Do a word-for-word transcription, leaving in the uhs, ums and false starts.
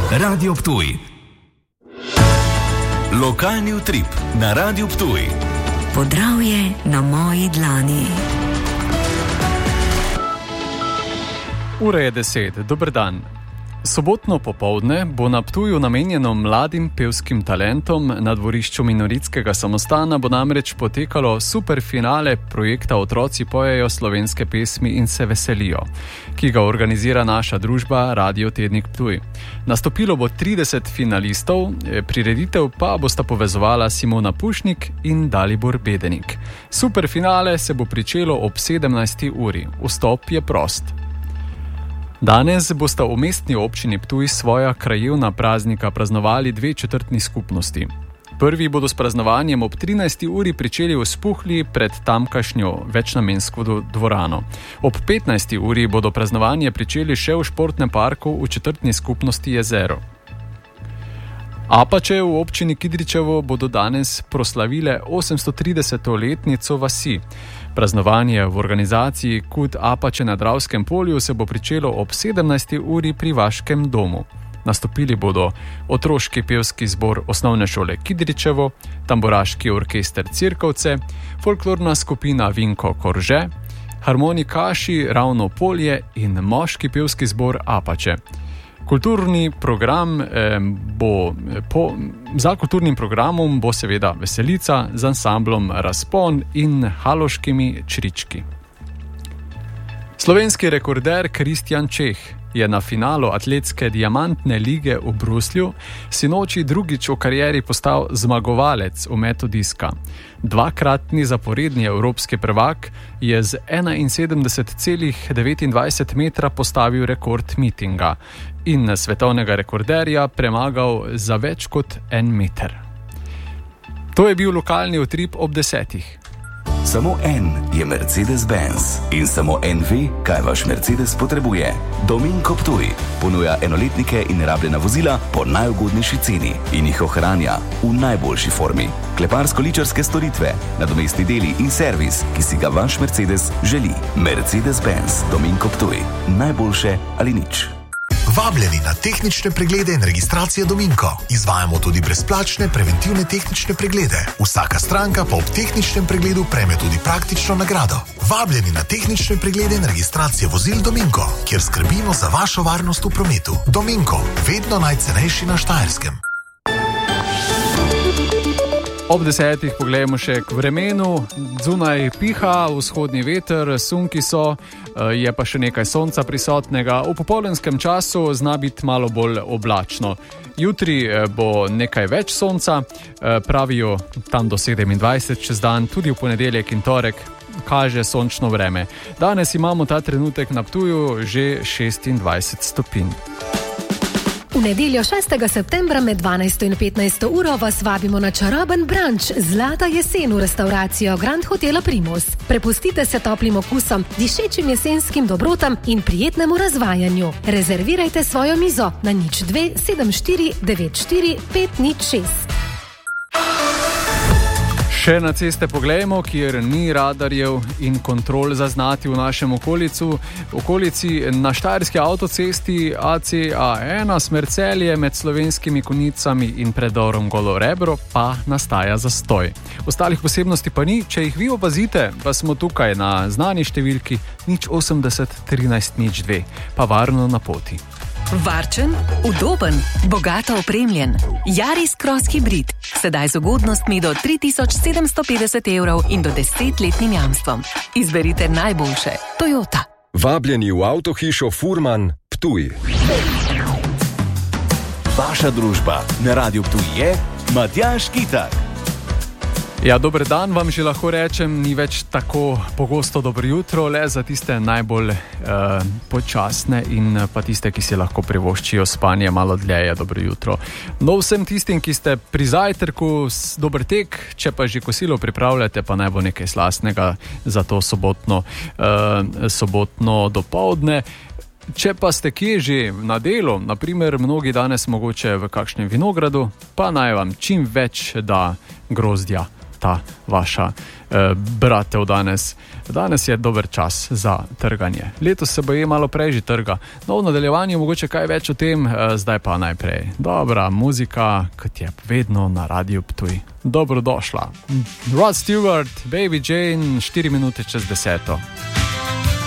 Radio Ptuj. Lokalni utrip na Radio Ptuj. Podravje na moji dlani. Ura je deset, dober dan. Sobotno popoldne bo na Ptuju namenjeno mladim pevskim talentom. Na dvorišču Minoritskega samostana bo namreč potekalo superfinale projekta Otroci pojejo slovenske pesmi in se veselijo, ki ga organizira naša družba Radio Tednik Ptuj. Nastopilo bo trideset finalistov, prireditev pa bosta povezovala Simona Pušnik in Dalibor Bedenik. Superfinale se bo pričelo ob sedemnajsti uri. Vstop je prost. Danes bosta v mestni občini Ptuj svoja krajevna praznika praznovali dve četrtni skupnosti. Prvi bodo s praznovanjem ob trinajsti uri pričeli v Spuhlji pred tamkajšnjo večnamensko dvorano. Ob petnajsti uri bodo praznovanje pričeli še v športnem parku v četrtni skupnosti Jezero. Apače v občini Kidričevo bodo danes proslavile osemstotrideseto letnico vasi. Praznovanje v organizaciji Kud Apače na Dravskem polju se bo pričelo ob sedemnajsti uri pri Vaškem domu. Nastopili bodo otroški pevski zbor osnovne šole Kidričevo, tamburaški orkester Cirkovce, folklorna skupina Vinko Korže, harmonikaši Ravno polje in moški pevski zbor Apače. Kulturni program eh, bo, po, za kulturnim programom bo seveda veselica z ansamblom Razpon in haloškimi črički. Slovenski rekorder Kristjan Čeh je na finalu atletske diamantne lige v Bruslju sinoči drugič v karieri postal zmagovalec v metu diska. Dvakratni zaporedni evropski prvak je z enainsedemdeset celih devetindvajset metra postavil rekord mitinga in svetovnega rekorderja premagal za več kot en meter. To je bil lokalni utrip ob desetih. Samo en je Mercedes-Benz in samo en ve, kaj vaš Mercedes potrebuje. Dominko Ptuj ponuja enoletnike in rabljena vozila po najugodnejši ceni in jih ohranja v najboljši formi. Kleparsko-ličarske storitve, nadomestni deli in servis, ki si ga vaš Mercedes želi. Mercedes-Benz Dominko Ptuj. Najboljše ali nič. Vabljeni na tehnične preglede in registracije Dominko. Izvajamo tudi brezplačne preventivne tehnične preglede. Vsaka stranka pa ob tehničnem pregledu prejme tudi praktično nagrado. Vabljeni na tehnične preglede in registracije vozil Dominko, kjer skrbimo za vašo varnost v prometu. Dominko, vedno najcenejši na Štajerskem. Ob desetih pogledamo še k vremenu. Zunaj piha, vzhodni veter, sunki so, je pa še nekaj sonca prisotnega. V popoldenskem času zna biti malo bolj oblačno. Jutri bo nekaj več sonca, pravijo tam do sedemindvajset čez dan, tudi v ponedeljek in torek kaže sončno vreme. Danes imamo ta trenutek na Ptuju že šestindvajset stopinj. V nedeljo šestega septembra med dvanajsto in petnajsto uro vas vabimo na čaroben brunch Zlata jesen v restauracijo Grand Hotela Primus. Prepustite se toplim okusom, dišečim jesenskim dobrotam in prijetnemu razvajanju. Rezervirajte svojo mizo na nič dve sedem štiri devet štiri pet nič šest. Še na ceste poglejmo, kjer ni radarjev in kontrol zaznati v našem okolicu. V okolici na štajerski avtocesti A C A ena smer Celje med Slovenskimi Konjicami in predorom Golo Rebro pa nastaja zastoj. Ostalih posebnosti pa ni, če jih vi opazite, pa smo tukaj na znani številki nič osemdeset trinajst nič dve, pa varno na poti. Varčen, udoben, bogato opremljen. Yaris Cross Hybrid. Sedaj z ugodnostmi do tri tisoč sedemsto petdeset evrov in do desetletnim jamstvom. Izberite najboljše. Toyota. Vabljeni v avtohišo Furman Ptuj. Vaša družba na Radio Ptuj je Matjaž Kitak. Ja, dober dan vam že lahko rečem, ni več tako pogosto dobro jutro, le za tiste najbolj eh, počasne in pa tiste, ki si lahko privoščijo spanje malo dlje, dobro jutro. No, vsem tistim, ki ste pri zajtrku, dober tek, če pa že kosilo pripravljate, pa naj bo nekaj slastnega za to sobotno, eh, sobotno dopoldne. Če pa ste kje že na delu, naprimer mnogi danes mogoče v kakšnem vinogradu, pa naj vam čim več da grozdja ta vaša eh, bratev danes. Danes je dober čas za trganje. Letos se bo je malo prej že trga. No, v nadaljevanju mogoče kaj več o tem, eh, zdaj pa najprej. Dobra muzika, kot je vedno na Radiu Ptuj. Dobrodošla. Rod Stewart, Baby Jane, štiri minute čez deseto.